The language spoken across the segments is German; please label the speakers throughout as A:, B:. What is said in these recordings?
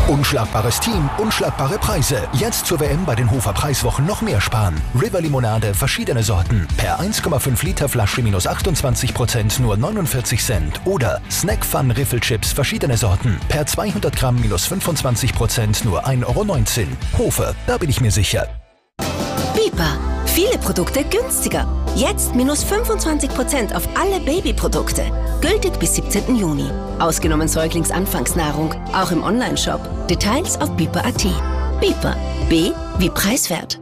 A: Unschlagbares Team, unschlagbare Preise. Jetzt zur WM bei den Hofer Preiswochen noch mehr sparen. River Limonade, verschiedene Sorten. Per 1,5 Liter Flasche minus 28% nur 49 Cent. Oder Snack Fun Riffelchips, verschiedene Sorten. Per 200 Gramm minus 25% nur 1,19 Euro. Hofer, da bin ich mir sicher.
B: Bipa. Viele Produkte günstiger. Jetzt minus 25% auf alle Babyprodukte. Gültig bis 17. Juni. Ausgenommen Säuglingsanfangsnahrung. Auch im Onlineshop. Details auf bipa.at. Bipa. B wie preiswert.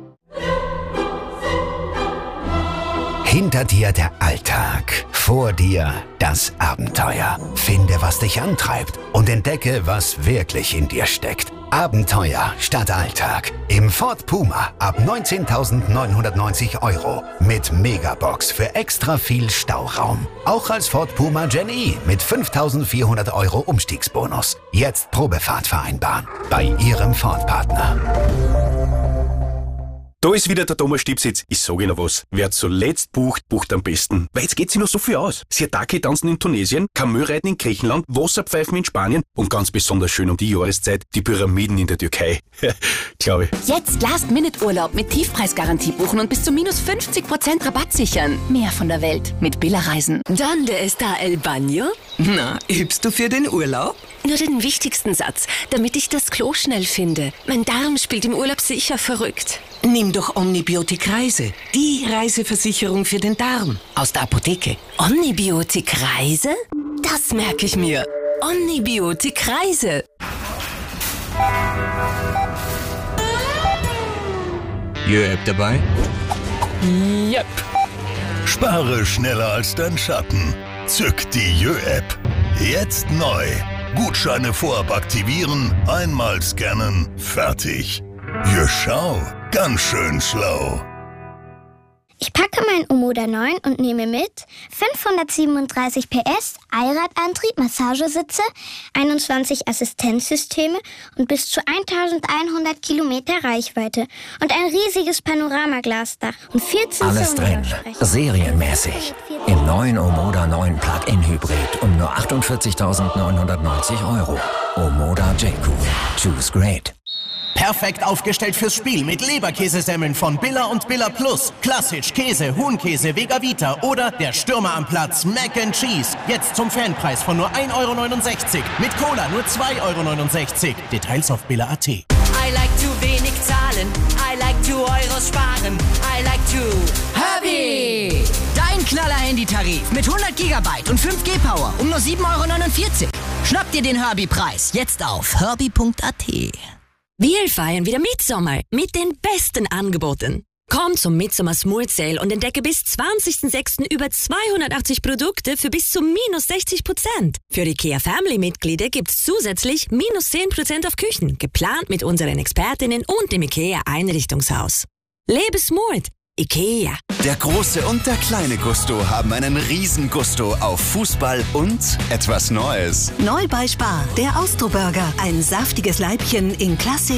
C: Hinter dir der Alltag, vor dir das Abenteuer. Finde, was dich antreibt und entdecke, was wirklich in dir steckt. Abenteuer statt Alltag. Im Ford Puma ab 19.990 Euro. Mit Megabox für extra viel Stauraum. Auch als Ford Puma Gen E mit 5.400 Euro Umstiegsbonus. Jetzt Probefahrt vereinbaren. Bei Ihrem Ford-Partner.
D: Da ist wieder der Thomas Stipsitz. Ich sage Ihnen was. Wer zuletzt bucht, bucht am besten. Weil jetzt geht sich noch so viel aus. Sirtaki tanzen in Tunesien, Kamelreiten in Griechenland, Wasserpfeifen in Spanien und ganz besonders schön um die Jahreszeit die Pyramiden in der Türkei. Glaube ich.
B: Jetzt Last-Minute-Urlaub mit Tiefpreisgarantie buchen und bis zu minus 50% Rabatt sichern. Mehr von der Welt mit Billa Reisen.
E: ¿Dónde está el baño? Na, übst du für den Urlaub?
B: Nur den wichtigsten Satz, damit ich das Klo schnell finde. Mein Darm spielt im Urlaub sicher verrückt.
E: Nimm doch Omnibiotik Reise. Die Reiseversicherung für den Darm. Aus der Apotheke.
B: Omnibiotik Reise? Das merke ich mir. Omnibiotik Reise.
F: Jö-App dabei?
G: Yep.
H: Spare schneller als dein Schatten. Zück die Jö-App. Jetzt neu. Gutscheine vorab aktivieren, einmal scannen, fertig. Jö, schau, ganz schön schlau.
I: Ich packe mein Omoda 9 und nehme mit 537 PS, Allradantrieb, Massagesitze, 21 Assistenzsysteme und bis zu 1100 Kilometer Reichweite und ein riesiges Panoramaglasdach und 14
J: Alles drin, serienmäßig. Im neuen Omoda 9 Plug-in Hybrid um nur 48.990 Euro. Omoda J-Cool. Choose great.
K: Perfekt aufgestellt fürs Spiel mit Leberkäsesemmeln von Billa und Billa Plus. Klassisch, Käse, Huhnkäse, Vega Vita oder der Stürmer am Platz Mac and Cheese. Jetzt zum Fanpreis von nur 1,69 Euro. Mit Cola nur 2,69 Euro. Details auf Billa.at.
L: I like to wenig zahlen. I like to Euros sparen. I like to
M: Herbie! Dein Knaller-Handytarif mit 100 GB und 5G Power um nur 7,49 Euro. Schnapp dir den Herbie-Preis jetzt auf herbie.at.
N: Wir feiern wieder Mitsommer mit den besten Angeboten. Komm zum Mitsommer Smooth Sale und entdecke bis 20.06. über 280 Produkte für bis zu minus 60%. Für IKEA Family-Mitglieder gibt's zusätzlich minus 10% auf Küchen, geplant mit unseren Expertinnen und dem IKEA Einrichtungshaus. Lebe smooth. IKEA.
O: Der große und der kleine Gusto haben einen riesen Gusto auf Fußball und etwas Neues.
P: Neu bei Spar, der Austro-Burger. Ein saftiges Leibchen in Klassik